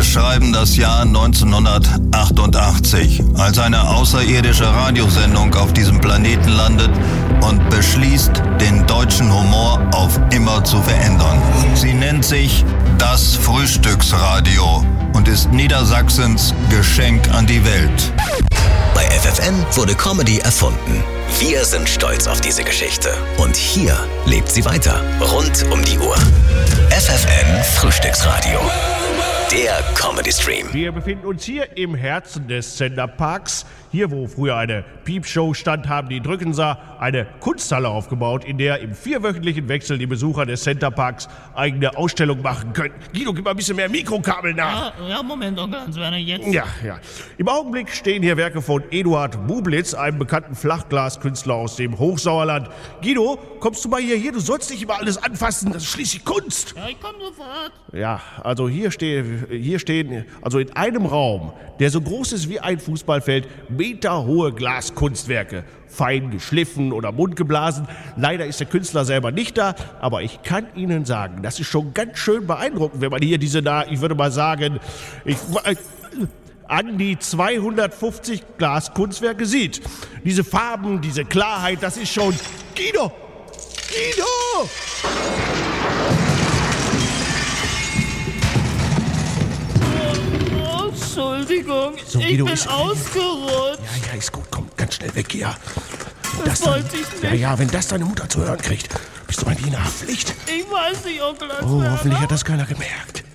schreiben das Jahr 1988, als eine außerirdische Radiosendung auf diesem Planeten landet und beschließt, den deutschen Humor auf immer zu verändern. Sie nennt sich das Frühstücksradio und ist Niedersachsens Geschenk an die Welt. Bei FFN wurde Comedy erfunden. Wir sind stolz auf diese Geschichte. Und hier lebt sie weiter. Rund um die Uhr. FFN Frühstücksradio. Der Comedy-Stream. Wir befinden uns hier im Herzen des Centerparks. Hier, wo früher eine Piepshow stand, haben die Drückenser eine Kunsthalle aufgebaut, in der im 4-wöchentlichen Wechsel die Besucher des Centerparks eigene Ausstellungen machen können. Guido, gib mal ein bisschen mehr Mikrokabel nach. Ja, Moment, Onkel Hans-Werner, jetzt. Ja. Im Augenblick stehen hier Werke von Eduard Bublitz, einem bekannten Flachglaskünstler aus dem Hochsauerland. Guido, kommst du mal hier? Du sollst nicht immer alles anfassen, das ist schließlich Kunst. Ja, ich komm sofort. Ja, also hier stehen, also in einem Raum, der so groß ist wie ein Fußballfeld, meterhohe Glaskunstwerke. Fein geschliffen oder mundgeblasen. Leider ist der Künstler selber nicht da, aber ich kann Ihnen sagen, das ist schon ganz schön beeindruckend, wenn man hier diese ich würde mal sagen, an die 250 Glaskunstwerke sieht. Diese Farben, diese Klarheit, das ist schon... Guido! Entschuldigung, So, Guido, ich bin ausgerutscht. Ja, ist gut, komm, ganz schnell weg hier. Das wollte ich nicht. Ja, wenn das deine Mutter zu hören kriegt, bist du an die Nachpflicht. Ich weiß nicht, Onkel Oh, Hans-Werner. hoffentlich hat das keiner gemerkt.